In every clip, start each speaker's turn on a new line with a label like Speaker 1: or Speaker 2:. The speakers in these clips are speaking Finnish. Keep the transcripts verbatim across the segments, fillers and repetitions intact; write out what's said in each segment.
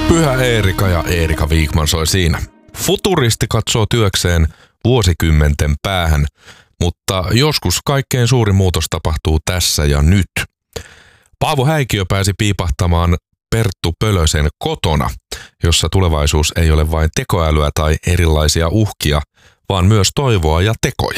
Speaker 1: Pyhä Eerika ja Eerika Wikman soi siinä. Futuristi katsoo työkseen vuosikymmenten päähän, mutta joskus kaikkein suurin muutos tapahtuu tässä ja nyt. Paavo Häikiö pääsi piipahtamaan Perttu Pölösen Kotona, jossa tulevaisuus ei ole vain tekoälyä tai erilaisia uhkia, vaan myös toivoa ja tekoja.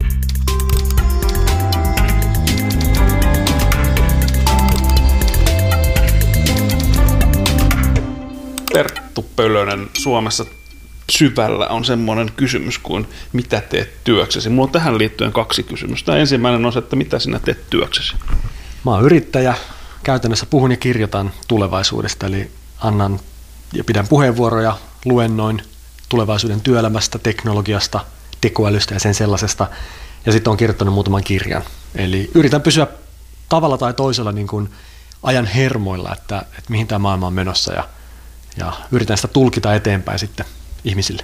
Speaker 2: Perttu Pölönen, Suomessa syvällä on semmoinen kysymys kuin mitä teet työksesi. Mulla on tähän liittyen kaksi kysymystä. Ensimmäinen on se, että mitä sinä teet työksesi?
Speaker 3: Mä oon yrittäjä. Käytännössä puhun ja kirjoitan tulevaisuudesta, eli annan ja pidän puheenvuoroja, luennoin tulevaisuuden työelämästä, teknologiasta, tekoälystä ja sen sellaisesta. Ja sitten olen kirjoittanut muutaman kirjan. Eli yritän pysyä tavalla tai toisella niin kuin ajan hermoilla, että, että mihin tämä maailma on menossa ja, ja yritän sitä tulkita eteenpäin sitten ihmisille.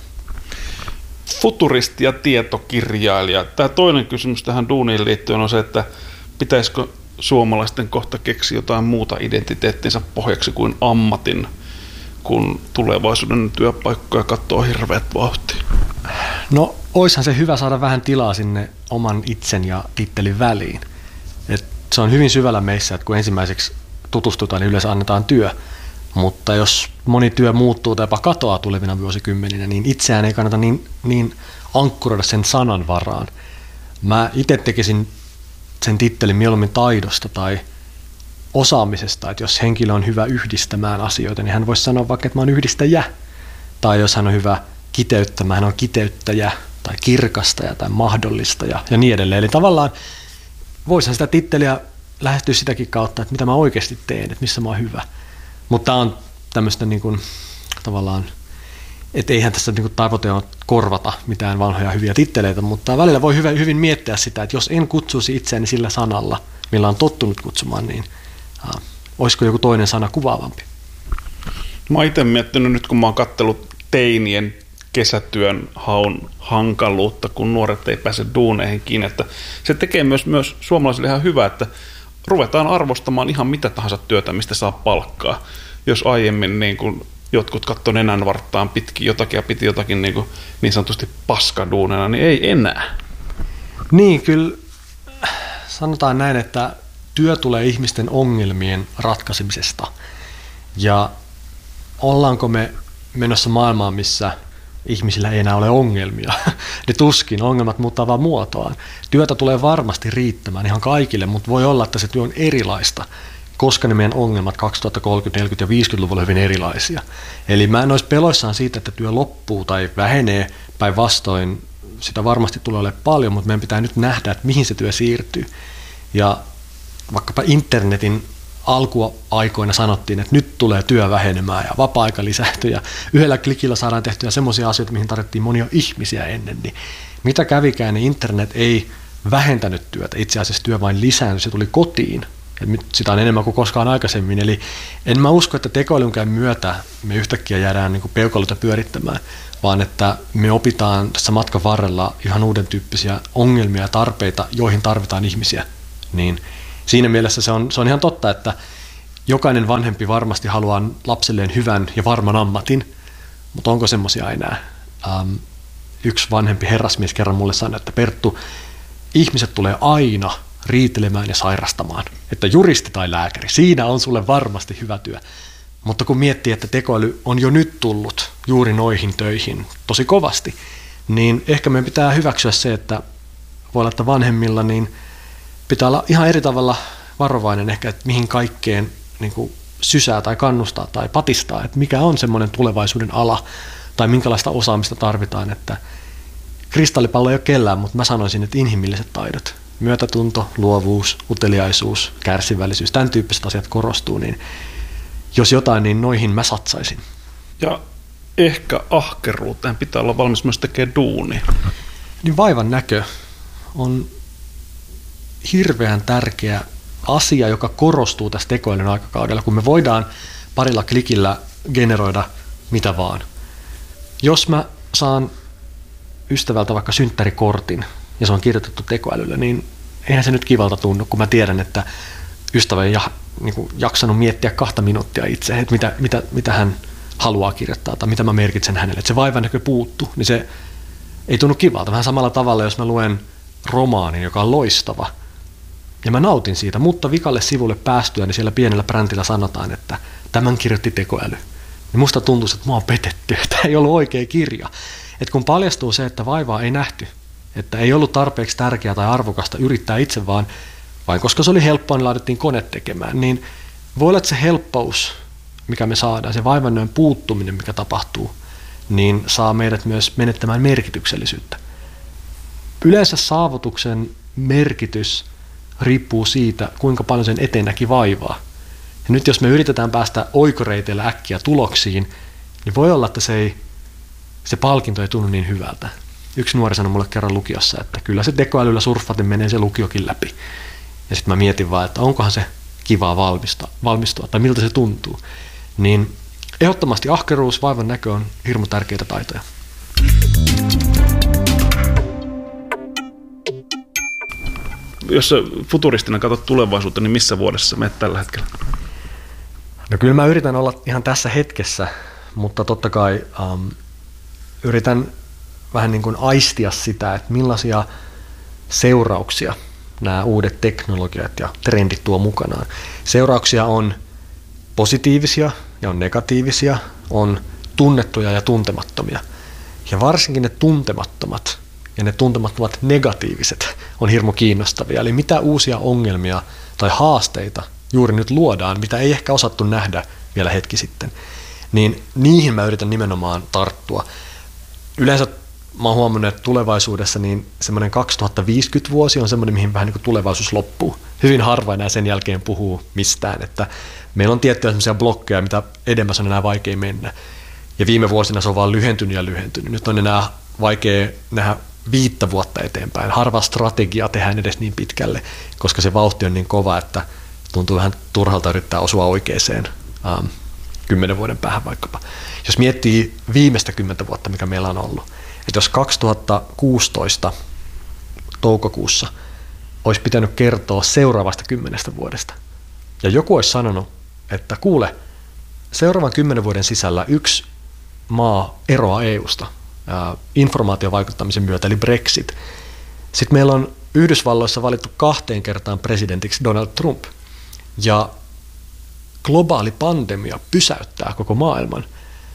Speaker 2: Futuristi ja tietokirjailija. Tämä toinen kysymys tähän duuniin liittyen on se, että pitäisikö suomalaisten kohta keksiä jotain muuta identiteettinsä pohjaksi kuin ammatin, kun tulevaisuuden työpaikkoja katsoo hirveät vauhtia?
Speaker 3: No, oishan se hyvä saada vähän tilaa sinne oman itsen ja tittelin väliin. Et se on hyvin syvällä meissä, että kun ensimmäiseksi tutustutaan, niin yleensä annetaan työ. Mutta jos moni työ muuttuu tai jopa katoaa tulevina vuosikymmeninä, niin itseään ei kannata niin, niin ankkuroida sen sanan varaan. Mä itse tekisin sen tittelin mieluummin taidosta tai osaamisesta, että jos henkilö on hyvä yhdistämään asioita, niin hän voisi sanoa vaikka, että mä oon yhdistäjä. Tai jos hän on hyvä kiteyttämään, hän on kiteyttäjä tai kirkastaja tai mahdollistaja ja niin edelleen. Eli tavallaan voisihan sitä titteliä lähestyä sitäkin kautta, että mitä mä oikeasti teen, että missä mä oon hyvä. Mutta tämä on tämmöistä niin kuin, tavallaan, että eihän tässä niin kuin tavoite ole korvata mitään vanhoja hyviä titteleitä, mutta välillä voi hyvin, hyvin miettiä sitä, että jos en kutsuisi itseäni sillä sanalla, millä on tottunut kutsumaan, niin äh, olisiko joku toinen sana kuvaavampi?
Speaker 2: Mä oon itse miettinyt nyt, kun mä oon katsellut teinien kesätyön haun hankaluutta, kun nuoret ei pääse duuneihin kiinni, että se tekee myös, myös suomalaisille ihan hyvä, että ruvetaan arvostamaan ihan mitä tahansa työtä, mistä saa palkkaa. Jos aiemmin niin kuin jotkut katsoi nenän varttaan pitkin jotakin ja piti jotakin niin, kuin niin sanotusti paskaduunena, niin ei enää.
Speaker 3: Niin, kyllä sanotaan näin, että työ tulee ihmisten ongelmien ratkaisemisesta. Ja ollaanko me menossa maailmaan, missä ihmisillä ei enää ole ongelmia. Ne tuskin, ongelmat muuttaa vaan muotoaan. Työtä tulee varmasti riittämään ihan kaikille, mutta voi olla, että se työ on erilaista, koska ne meidän ongelmat kaksituhattakolmekymmentä-, neljäkymmentä- ja viisikymmentäluvulla on hyvin erilaisia. Eli mä en olisi peloissaan siitä, että työ loppuu tai vähenee, päinvastoin sitä varmasti tulee olemaan paljon, mutta meidän pitää nyt nähdä, että mihin se työ siirtyy. Ja vaikkapa internetin alkuaikoina sanottiin, että nyt tulee työ vähenemään ja vapaa-aika lisääntyy ja yhdellä klikillä saadaan tehtyä semmoisia asioita, mihin tarvittiin monia ihmisiä ennen. Niin mitä kävikään, niin internet ei vähentänyt työtä. Itse asiassa työ vain lisääntyi, se tuli kotiin. Ja nyt sitä on enemmän kuin koskaan aikaisemmin. Eli en mä usko, että tekoälynkään myötä me yhtäkkiä jäädään niin kuin peukaloita pyörittämään, vaan että me opitaan tässä matkan varrella ihan uuden tyyppisiä ongelmia ja tarpeita, joihin tarvitaan ihmisiä. Niin siinä mielessä se on, se on ihan totta, että jokainen vanhempi varmasti haluaa lapselleen hyvän ja varman ammatin, mutta onko semmoisia enää? Ähm, yksi vanhempi herrasmies kerran mulle sanoi, että Perttu, ihmiset tulee aina riitelemään ja sairastamaan, että juristi tai lääkäri, siinä on sulle varmasti hyvä työ. Mutta kun miettii, että tekoäly on jo nyt tullut juuri noihin töihin tosi kovasti, niin ehkä meidän pitää hyväksyä se, että voi olla, että vanhemmilla niin pitää olla ihan eri tavalla varovainen ehkä, että mihin kaikkeen niin kuin sysää tai kannustaa tai patistaa, että mikä on semmoinen tulevaisuuden ala tai minkälaista osaamista tarvitaan, että kristallipallo ei ole kellään, mutta mä sanoisin, että inhimilliset taidot, myötätunto, luovuus, uteliaisuus, kärsivällisyys, tämän tyyppiset asiat korostuu, niin jos jotain, niin noihin mä satsaisin.
Speaker 2: Ja ehkä ahkeruuteen pitää olla valmis myös tekemään duunia.
Speaker 3: Niin vaivan näkö on hirveän tärkeä asia, joka korostuu tässä tekoälyn aikakaudella, kun me voidaan parilla klikillä generoida mitä vaan. Jos mä saan ystävältä vaikka synttärikortin ja se on kirjoitettu tekoälyllä, niin eihän se nyt kivalta tunnu, kun mä tiedän, että ystävä ei ja, niin kuin, jaksanut miettiä kahta minuuttia itse, että mitä, mitä, mitä hän haluaa kirjoittaa tai mitä mä merkitsen hänelle. Että se vaivan näkö puuttu, niin se ei tunnu kivalta. Vähän samalla tavalla, jos mä luen romaanin, joka on loistava, ja mä nautin siitä, mutta vikalle sivulle päästyä, niin siellä pienellä brändillä sanotaan, että tämän kirjoitti tekoäly. Niin musta tuntuu, että mua on petetty, että ei ollut oikea kirja. Et kun paljastuu se, että vaivaa ei nähty, että ei ollut tarpeeksi tärkeää tai arvokasta yrittää itse vaan, vain koska se oli helppoa, niin laitettiin kone tekemään, niin voi olla, että se helppous, mikä me saadaan, se vaivannäön puuttuminen, mikä tapahtuu, niin saa meidät myös menettämään merkityksellisyyttä. Yleensä saavutuksen merkitys riippuu siitä, kuinka paljon sen eteen näki vaivaa. Ja nyt jos me yritetään päästä oikoreiteillä äkkiä tuloksiin, niin voi olla, että se, ei, se palkinto ei tunnu niin hyvältä. Yksi nuori sanoi mulle kerran lukiossa, että kyllä se tekoälyllä surffaten menee se lukiokin läpi. Ja sitten mä mietin vaan, että onkohan se kivaa valmistua, valmistua tai miltä se tuntuu. Niin ehdottomasti ahkeruus, vaivan näkö on hirmu tärkeitä taitoja.
Speaker 2: Jos futuristina katsot tulevaisuutta, niin missä vuodessa menet tällä hetkellä?
Speaker 3: No kyllä mä yritän olla ihan tässä hetkessä, mutta totta kai um, yritän vähän niin kuin aistia sitä, että millaisia seurauksia nämä uudet teknologiat ja trendit tuo mukanaan. Seurauksia on positiivisia ja on negatiivisia, on tunnettuja ja tuntemattomia. Ja varsinkin ne tuntemattomat ja ne tuntemattomat negatiiviset on hirmu kiinnostavia. Eli mitä uusia ongelmia tai haasteita juuri nyt luodaan, mitä ei ehkä osattu nähdä vielä hetki sitten, niin niihin mä yritän nimenomaan tarttua. Yleensä mä oon huomannut, että tulevaisuudessa niin semmoinen kaksituhattaviisikymmentä vuosi on semmoinen, mihin vähän niin kuin tulevaisuus loppuu. Hyvin harva enää sen jälkeen puhuu mistään, että meillä on tiettyjä semmoisia blokkeja, mitä edemmäs on enää vaikea mennä. Ja viime vuosina se on vaan lyhentynyt ja lyhentynyt. Nyt on enää vaikea nähdä viittä vuotta eteenpäin. Harva strategia tehdään edes niin pitkälle, koska se vauhti on niin kova, että tuntuu vähän turhalta yrittää osua oikeeseen um, kymmenen vuoden päähän vaikkapa. Jos miettii viimeistä kymmentä vuotta, mikä meillä on ollut, että jos kaksituhattakuusitoista toukokuussa olisi pitänyt kertoa seuraavasta kymmenestä vuodesta, ja joku olisi sanonut, että kuule, seuraavan kymmenen vuoden sisällä yksi maa eroaa E U:sta informaatiovaikuttamisen myötä, eli Brexit. Sitten meillä on Yhdysvalloissa valittu kahteen kertaan presidentiksi Donald Trump, ja globaali pandemia pysäyttää koko maailman,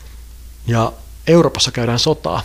Speaker 3: ja Euroopassa käydään sotaa,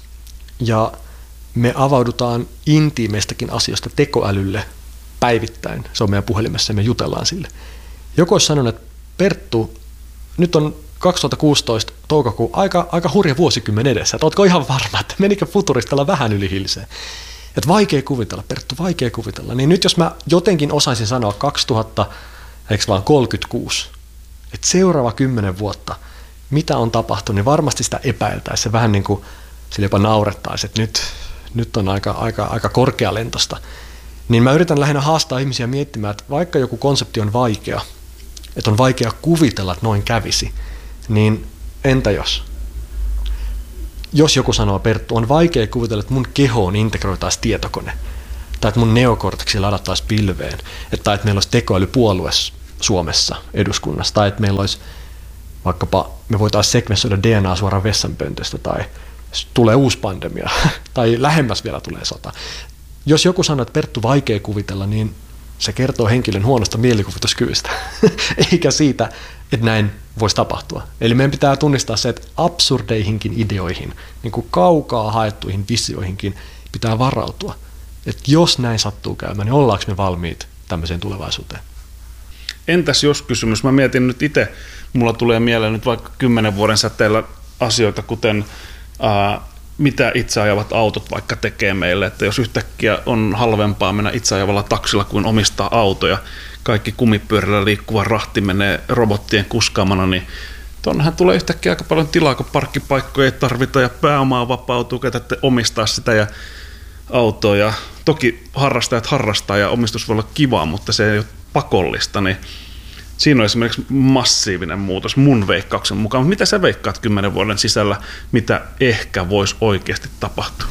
Speaker 3: ja me avaudutaan intiimeistäkin asioista tekoälylle päivittäin. Se on meidän puhelimessa ja me jutellaan sille. Joku olisi sanonut, että Perttu, nyt on kaksituhattakuusitoista toukokuun aika, aika hurja vuosikymmen edessä. Että ootko ihan varma, että menikö futuristella vähän yli hilseen? Että vaikea kuvitella, Perttu, vaikea kuvitella. Niin nyt jos mä jotenkin osaisin sanoa kaksituhatta, eikö vaan kolmekymmentäkuusi, että seuraava kymmenen vuotta, mitä on tapahtunut, niin varmasti sitä epäiltäisiin. Se vähän niin kuin sille jopa naurettaisiin, että nyt, nyt on aika, aika, aika korkealentosta. Niin mä yritän lähinnä haastaa ihmisiä miettimään, että vaikka joku konsepti on vaikea, että on vaikea kuvitella, että noin kävisi, niin entä jos? Jos joku sanoo, Perttu, on vaikea kuvitella, että mun kehoon integroitaisiin tietokone, tai että mun neokorteksi ladattaisiin pilveen, että, että meillä olisi tekoälypuolue Suomessa eduskunnassa, tai että meillä olisi vaikkapa, me voitaisiin sekvensoida D N A suoraan vessanpöntöstä, tai tulee uusi pandemia, tai lähemmäs vielä tulee sota. Jos joku sanoo, että Perttu, vaikea kuvitella, niin se kertoo henkilön huonosta mielikuvituskyvystä, eikä siitä, että näin voisi tapahtua. Eli meidän pitää tunnistaa se, että absurdeihinkin ideoihin, niin kuin kaukaa haettuihin visioihinkin pitää varautua. Että jos näin sattuu käymään, niin ollaanko me valmiit tämmöiseen tulevaisuuteen?
Speaker 2: Entäs jos kysymys? Mä mietin nyt itse, mulla tulee mieleen nyt vaikka kymmenen vuoden säteellä asioita, kuten ää, mitä itseajavat autot vaikka tekee meille, että jos yhtäkkiä on halvempaa mennä itseajavalla taksilla kuin omistaa autoja, kaikki kumipyörällä liikkuva rahti menee robottien kuskaamana, niin tuonnehan tulee yhtäkkiä aika paljon tilaa, kun parkkipaikkoja ei tarvita ja pääomaa vapautuu, ketä omistaa sitä ja autoa. Ja toki harrastajat harrastaa ja omistus voi olla kivaa, mutta se ei ole pakollista, niin siinä on esimerkiksi massiivinen muutos mun veikkauksen mukaan. Mitä sä veikkaat kymmenen vuoden sisällä, mitä ehkä voisi oikeasti tapahtua?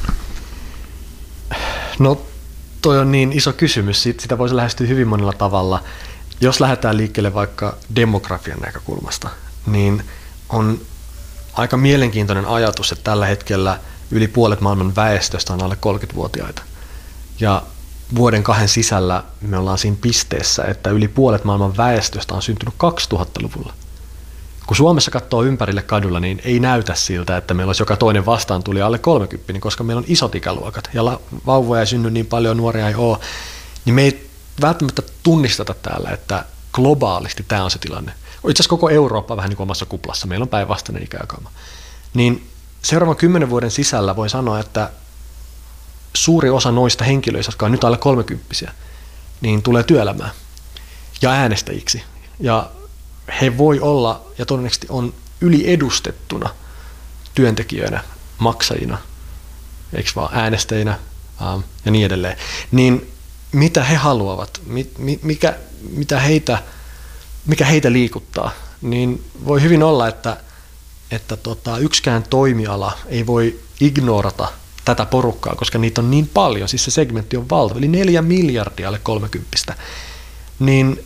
Speaker 3: No toi on niin iso kysymys, sitä voisi lähestyä hyvin monella tavalla. Jos lähdetään liikkeelle vaikka demografian näkökulmasta, niin on aika mielenkiintoinen ajatus, että tällä hetkellä yli puolet maailman väestöstä on alle kolmekymmentävuotiaita. Ja vuoden kahden sisällä me ollaan siinä pisteessä, että yli puolet maailman väestöstä on syntynyt kaksituhattaluvulla. Kun Suomessa katsoo ympärille kadulla, niin ei näytä siltä, että meillä olisi joka toinen vastaan tuli alle kolmekymmentä, koska meillä on isot ikäluokat ja vauvoja ei synny niin paljon, nuoria ei ole, niin me ei välttämättä tunnisteta täällä, että globaalisti tämä on se tilanne. Itse asiassa koko Eurooppa vähän niin kuin omassa kuplassa, meillä on päinvastainen ikäjakauma. Niin seuraavan kymmenen vuoden sisällä voi sanoa, että suuri osa noista henkilöistä, jotka on nyt alle kolmekymppisiä, niin tulee työelämään ja äänestäjiksi. Ja he voi olla ja todennäköisesti on yliedustettuna työntekijöinä, maksajina, eikö vaan äänestäjinä ähm, ja niin edelleen. Niin mitä he haluavat, mikä, mitä heitä, mikä heitä liikuttaa, niin voi hyvin olla, että, että tota, yksikään toimiala ei voi ignorata tätä porukkaa, koska niitä on niin paljon, siis se segmentti on valtava, eli neljä miljardia alle kolmekymppistä, niin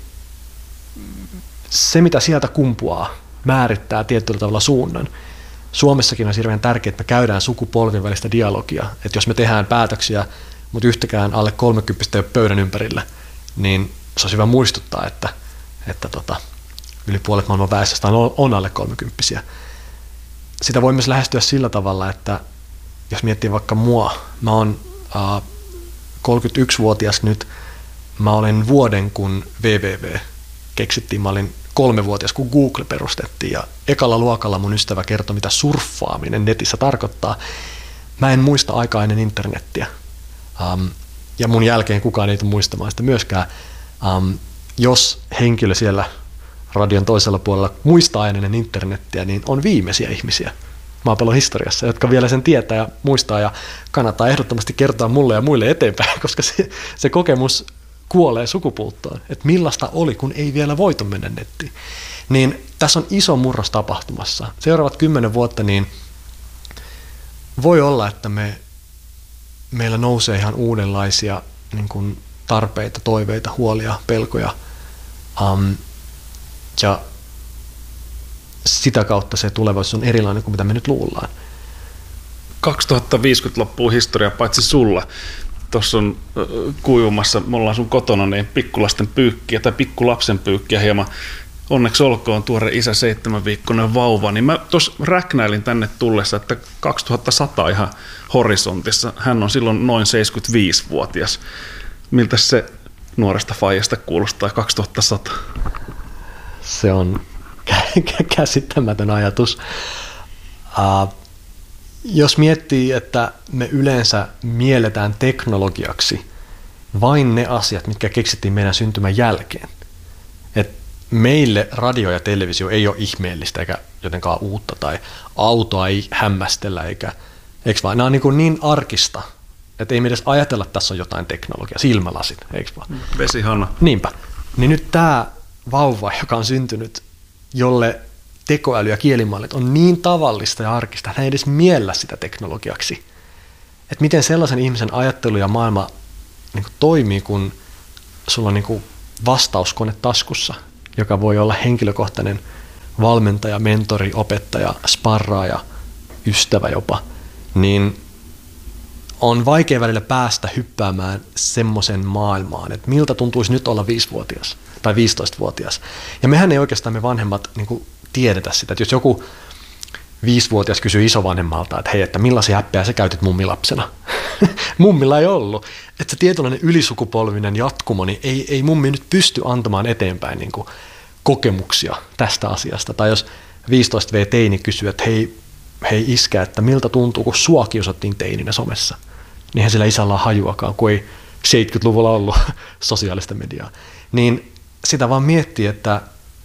Speaker 3: se, mitä sieltä kumpuaa, määrittää tietyllä tavalla suunnan. Suomessakin on hirveän tärkeää, että me käydään sukupolvien välistä dialogia, että jos me tehdään päätöksiä, mutta yhtäkään alle kolmekymppistä ei ole pöydän ympärillä, niin se olisi hyvä muistuttaa, että, että tota, yli puolet maailman väestöstä on, on alle kolmekymppisiä. Sitä voi myös lähestyä sillä tavalla, että jos miettii vaikka mua, mä oon äh, kolmekymmentäyksivuotias nyt, mä olen vuoden kun www keksittiin, mä olin kolmevuotias kun Google perustettiin ja ekalla luokalla mun ystävä kertoi, mitä surffaaminen netissä tarkoittaa. Mä en muista aikaa ennen internettiä um, ja mun jälkeen kukaan ei tule muistamaan sitä myöskään. Um, jos henkilö siellä radion toisella puolella muistaa ennen internettiä, niin on viimeisiä ihmisiä maapallon historiassa, jotka vielä sen tietää ja muistaa ja kannattaa ehdottomasti kertoa mulle ja muille eteenpäin, koska se, se kokemus kuolee sukupuuttoon, että millaista oli, kun ei vielä voitu mennä nettiin. Niin tässä on iso murros tapahtumassa. Seuraavat kymmenen vuotta, niin voi olla, että me, meillä nousee ihan uudenlaisia niin kuin tarpeita, toiveita, huolia, pelkoja. Um, ja sitä kautta se tulevaisuus on erilainen kuin mitä me nyt luullaan.
Speaker 2: kaksituhattaviisikymmentä loppuu historia paitsi sulla. Tuossa on kuivumassa, me ollaan sun kotona, niin pikkulasten pyykkiä tai pikkulapsen pyykkiä hieman. Onneksi olkoon tuore isä seitsemänviikkoinen vauva. Niin mä tuossa räknäilin tänne tullessa, että kaksituhattasata ihan horisontissa. Hän on silloin noin seitsemänkymmentäviisivuotias. Miltä se nuoresta faijasta kuulostaa kaksituhattasata?
Speaker 3: Se on käsittämätön ajatus. Uh, Jos miettii, että me yleensä mielletään teknologiaksi vain ne asiat, mitkä keksittiin meidän syntymän jälkeen. Et meille radio ja televisio ei ole ihmeellistä eikä jotenkaan uutta tai autoa ei hämmästellä eikä, eikö vaan? Nämä on niin, kuin niin arkista, että ei me edes ajatella, että tässä on jotain teknologiaa, silmälasit, eikö vaan?
Speaker 2: Vesihana.
Speaker 3: Niinpä. Niin nyt tämä vauva, joka on syntynyt, jolle tekoäly ja kielimallit on niin tavallista ja arkista, että hän ei edes miellä sitä teknologiaksi. Että miten sellaisen ihmisen ajattelu ja maailma niin kuin toimii, kun sulla on niin kuin vastauskone taskussa, joka voi olla henkilökohtainen valmentaja, mentori, opettaja, sparraaja, ystävä jopa, niin on vaikea välillä päästä hyppäämään semmoisen maailmaan, että miltä tuntuisi nyt olla viisivuotias tai viisitoistavuotias. Ja mehän ei oikeastaan me vanhemmat niin kuin tiedetä sitä, että jos joku viisivuotias kysyy isovanhemmalta, että hei, että millaisia appeja sä käytit mummilapsena? Mummilla ei ollut. Että se tietynlainen ylisukupolvinen jatkumo, niin ei, ei mummi nyt pysty antamaan eteenpäin niin kuin kokemuksia tästä asiasta. Tai jos viisitoista vuotias teini kysyy, että hei, hei iskä, että miltä tuntuu, kun sua kiusattiin teininä somessa, niin eihän sillä isällä ole hajuakaan, kun ei seitsemänkymmentäluvulla ollut sosiaalista mediaa. Niin sitä vaan miettii, että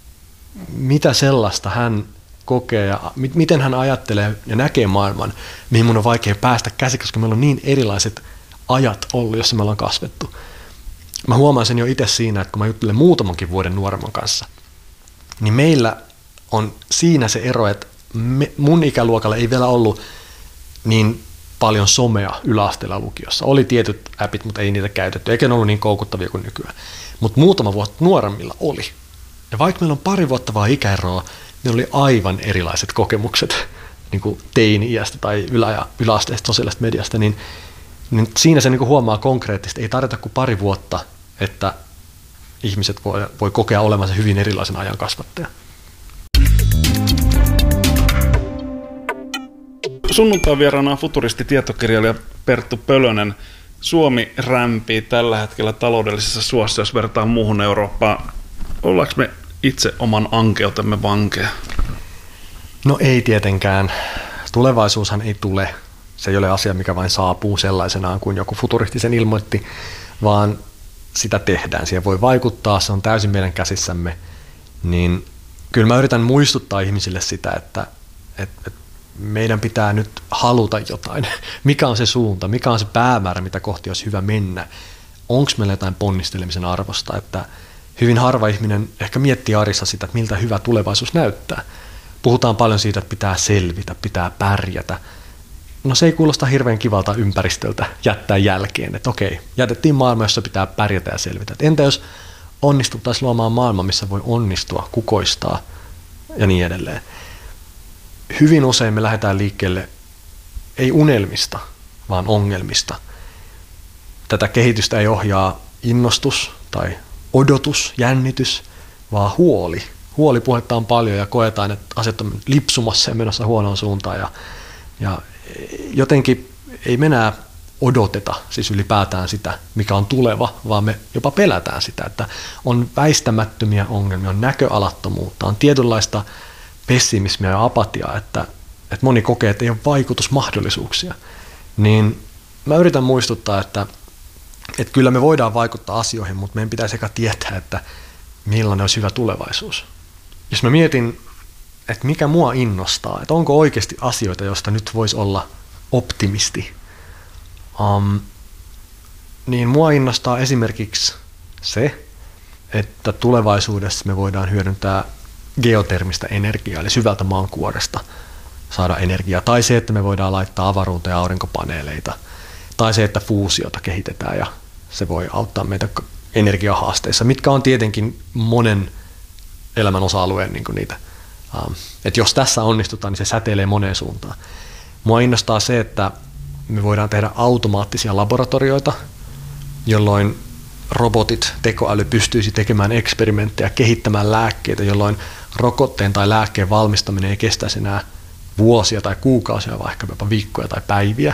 Speaker 3: mitä sellaista hän kokee ja miten hän ajattelee ja näkee maailman, mihin mun on vaikea päästä käsi, koska meillä on niin erilaiset ajat ollut, jossa me ollaan kasvettu. Mä huomaan sen jo itse siinä, että kun mä juttelen muutamankin vuoden nuoremman kanssa, niin meillä on siinä se ero, että me, mun ikäluokalla ei vielä ollut niin paljon somea yläasteella lukiossa. Oli tietyt appit, mutta ei niitä käytetty, eikä ne ollut niin koukuttavia kuin nykyään. Mutta muutama vuotta nuoremmilla oli. Ja vaikka meillä on pari vuotta vaan ikäeroa, ne oli aivan erilaiset kokemukset niin kuin teini-iästä tai ylä- ja yläasteesta sosiaalisesta mediasta, niin, niin siinä se niin kuin huomaa konkreettisesti, ei tarvita kuin pari vuotta, että ihmiset voi, voi kokea olevansa hyvin erilaisen ajan kasvattaja.
Speaker 2: Sunnuntain vieraana on futuristi-tietokirjailija Perttu Pölönen. Suomi rämpii tällä hetkellä taloudellisessa suossa, jos vertaa muuhun Eurooppaan. Ollaanko me itse oman ankeutemme vankeja?
Speaker 3: No ei tietenkään. Tulevaisuushan ei tule. Se ei ole asia, mikä vain saapuu sellaisenaan kuin joku futuristi sen ilmoitti, vaan sitä tehdään. Siihen voi vaikuttaa, se on täysin meidän käsissämme. Niin kyllä mä yritän muistuttaa ihmisille sitä, että, että meidän pitää nyt haluta jotain. Mikä on se suunta, mikä on se päämäärä, mitä kohti olisi hyvä mennä. Onko meillä jotain ponnistelemisen arvosta, että hyvin harva ihminen ehkä miettii arissa sitä, että miltä hyvä tulevaisuus näyttää. Puhutaan paljon siitä, että pitää selvitä, pitää pärjätä. No se ei kuulosta hirveän kivalta ympäristöltä jättää jälkeen, että okei, jätettiin maailma, jossa pitää pärjätä ja selvitä. Et entä jos onnistuttaisiin luomaan maailma, missä voi onnistua, kukoistaa ja niin edelleen. Hyvin usein me lähdetään liikkeelle ei unelmista, vaan ongelmista. Tätä kehitystä ei ohjaa innostus tai odotus, jännitys, vaan huoli. Huoli puhutaan paljon ja koetaan, että asiat on lipsumassa ja menossa huonoon suuntaan. Ja, ja jotenkin ei me enää odoteta siis ylipäätään sitä, mikä on tuleva, vaan me jopa pelätään sitä, että on väistämättömiä ongelmia, on näköalattomuutta, on tietynlaista pessimismiä ja apatiaa, että, että moni kokee, että ei ole vaikutusmahdollisuuksia. Niin mä yritän muistuttaa, että, että kyllä me voidaan vaikuttaa asioihin, mutta meidän pitäisi sekä tietää, että millainen olisi hyvä tulevaisuus. Jos mä mietin, että mikä mua innostaa, että onko oikeasti asioita, joista nyt voisi olla optimisti, um, niin mua innostaa esimerkiksi se, että tulevaisuudessa me voidaan hyödyntää geotermistä energiaa, eli syvältä maankuoresta saada energiaa, tai se, että me voidaan laittaa avaruuteen aurinkopaneeleita, tai se, että fuusiota kehitetään ja se voi auttaa meitä energiahaasteissa, mitkä on tietenkin monen elämän osa-alueen niin kuin niitä. Että jos tässä onnistutaan, niin se säteilee moneen suuntaan. Mua innostaa se, että me voidaan tehdä automaattisia laboratorioita, jolloin robotit, tekoäly pystyisi tekemään eksperimenttejä, kehittämään lääkkeitä, jolloin rokotteen tai lääkkeen valmistaminen ei kestäisi enää vuosia tai kuukausia, vaan ehkä jopa viikkoja tai päiviä.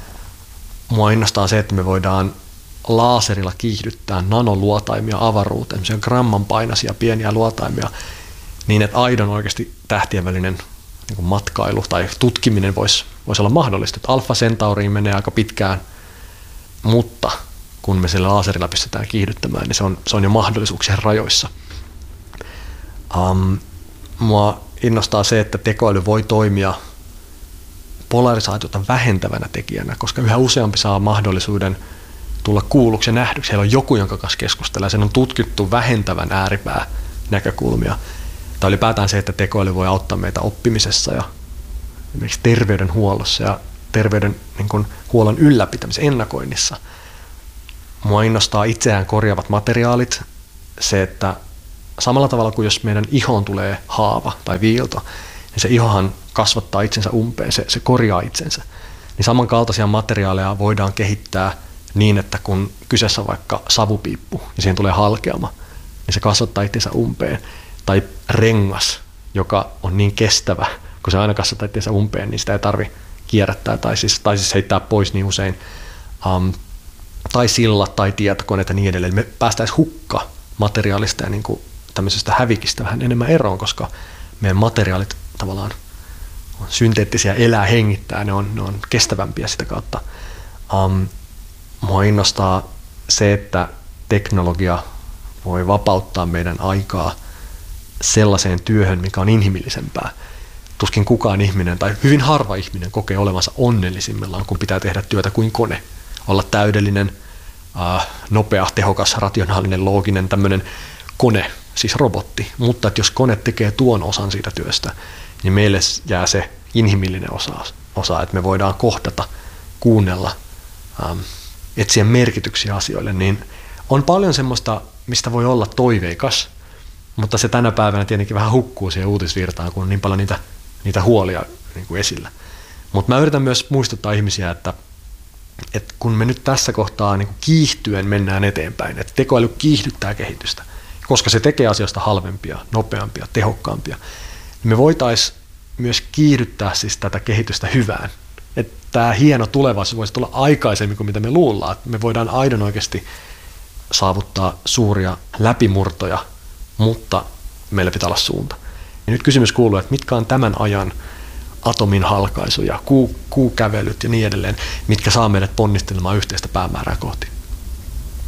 Speaker 3: Mua innostaa se, että me voidaan laaserilla kiihdyttää nanoluotaimia avaruuteen, semmoisia gramman painaisia pieniä luotaimia, niin että aidon oikeasti tähtien välinen niin kuin matkailu tai tutkiminen voisi, voisi olla mahdollista. Että Alpha Centauriin menee aika pitkään, mutta kun me sillä laaserilla pystytään kiihdyttämään, niin se on, se on jo mahdollisuuksien rajoissa. Um, mua innostaa se, että tekoäly voi toimia polarisaatiota vähentävänä tekijänä, koska yhä useampi saa mahdollisuuden tulla kuulluksi ja nähdyksi. Heillä on joku, jonka kanssa keskustellaan. Sen on tutkittu vähentävän ääripää näkökulmia. Tai ylipäätään se, että tekoäly voi auttaa meitä oppimisessa ja esimerkiksi terveydenhuollossa ja terveydenhuollon ylläpitämisessä, ennakoinnissa. Mua innostaa itseään korjaavat materiaalit. Se, että samalla tavalla kuin jos meidän ihoon tulee haava tai viilto, niin se ihohan kasvattaa itsensä umpeen, se, se korjaa itsensä. Niin samankaltaisia materiaaleja voidaan kehittää niin, että kun kyseessä on vaikka savupiippu ja siihen tulee halkeama, niin se kasvattaa itsensä umpeen. Tai rengas, joka on niin kestävä, kun se aina kasvattaa itsensä umpeen, niin sitä ei tarvitse kierrättää tai siis, tai siis heittää pois niin usein. Um, tai sillat tai tietokoneet ja niin edelleen. Me päästäisiin hukka materiaalista ja niin kuin tämmöisestä hävikistä vähän enemmän eroon, koska meidän materiaalit tavallaan on synteettisiä, elää, hengittää, ne on, ne on kestävämpiä sitä kautta. Um, mua innostaa se, että teknologia voi vapauttaa meidän aikaa sellaiseen työhön, mikä on inhimillisempää. Tuskin kukaan ihminen tai hyvin harva ihminen kokee olevansa onnellisimmillaan, kun pitää tehdä työtä kuin kone. Olla täydellinen, äh, nopea, tehokas, rationaalinen, looginen tämmöinen kone, siis robotti. Mutta että jos kone tekee tuon osan siitä työstä, niin meille jää se inhimillinen osa, osa että me voidaan kohdata, kuunnella, ähm, etsiä merkityksiä asioille. Niin on paljon semmoista, mistä voi olla toiveikas, mutta se tänä päivänä tietenkin vähän hukkuu siihen uutisvirtaan, kun on niin paljon niitä niitä huolia niin kuin esillä. Mutta mä yritän myös muistuttaa ihmisiä, että, että kun me nyt tässä kohtaa niin kuin kiihtyen mennään eteenpäin, että tekoäly kiihdyttää kehitystä, koska se tekee asioista halvempia, nopeampia, tehokkaampia, niin me voitaisiin myös kiihdyttää siis tätä kehitystä hyvään. Että tämä hieno tulevaisuus voisi tulla aikaisemmin kuin mitä me luullaan. Että me voidaan aidon oikeasti saavuttaa suuria läpimurtoja, mutta meillä pitää olla suunta. Ja nyt kysymys kuuluu, että mitkä on tämän ajan atomin halkaisuja, kuu, kuukävelyt ja niin edelleen, mitkä saa meidät ponnistelemaan yhteistä päämäärää kohti.